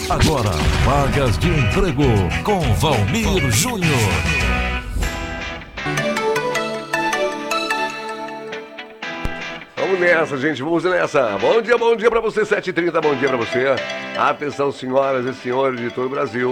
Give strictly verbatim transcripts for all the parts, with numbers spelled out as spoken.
Agora, vagas de emprego com Valmir Júnior. Vamos nessa, gente, vamos nessa. Bom dia, bom dia pra você, sete e trinta, bom dia pra você. Atenção, senhoras e senhores de todo o Brasil.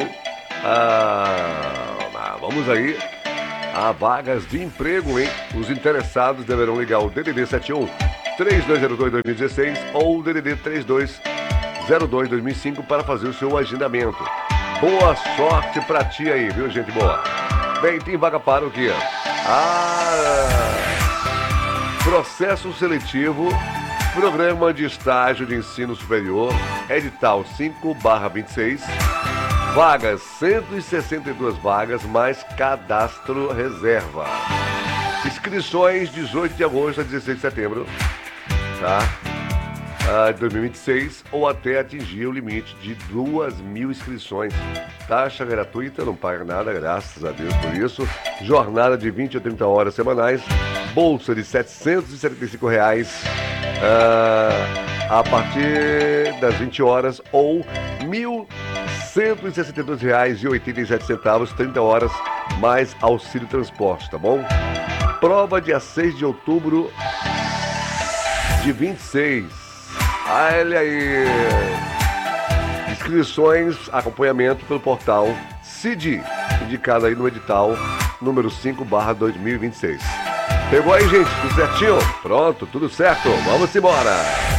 Ah, vamos aí. Há vagas de emprego, hein? Os interessados deverão ligar o D D D setenta e um, três dois zero dois, dois mil e dezesseis ou o D D D trinta e dois zero dois, dois mil e cinco para fazer o seu agendamento. Boa sorte pra ti aí, viu, gente boa? Bem, tem vaga para o quê? Ah, processo seletivo, programa de estágio de ensino superior, edital cinco barra vinte e seis, vagas, cento e sessenta e duas vagas, mais cadastro reserva. Inscrições dezoito de agosto a dezesseis de setembro, tá? Ah, de dois mil e vinte e seis, ou até atingir o limite de duas mil inscrições. Taxa gratuita, não paga nada, graças a Deus por isso. Jornada de vinte a trinta horas semanais. Bolsa de setecentos e setenta e cinco reais ah, a partir das vinte horas ou mil cento e sessenta e dois reais e oitenta e sete centavos, trinta horas, mais auxílio transporte, tá bom? Prova dia seis de outubro de vinte e seis. Olha aí. Inscrições, acompanhamento pelo portal C I D, indicado aí no edital número cinco barra dois mil e vinte e seis. Pegou aí, gente? Tudo certinho? Pronto, tudo certo. Vamos embora.